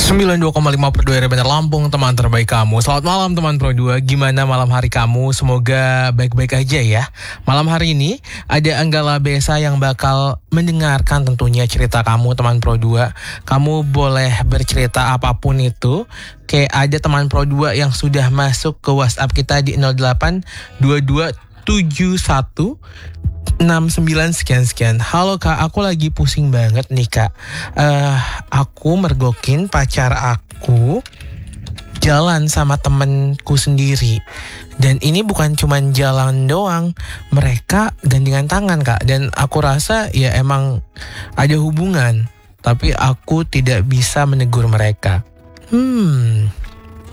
92,5 per 2 Bener Lampung, teman terbaik kamu. Selamat malam teman Pro 2. Gimana malam hari kamu? Semoga baik-baik aja ya. Malam hari ini ada Anggala Besa yang bakal mendengarkan tentunya cerita kamu teman Pro 2. Kamu boleh bercerita apapun itu. Kayak ada teman Pro 2 yang sudah masuk ke WhatsApp kita di 082271 69 sekian. Halo kak, aku lagi pusing banget nih kak. Aku mergokin pacar aku jalan sama temenku sendiri. Dan ini bukan cuman jalan doang, mereka gandengan tangan kak. Dan aku rasa ya emang ada hubungan, tapi aku tidak bisa menegur mereka.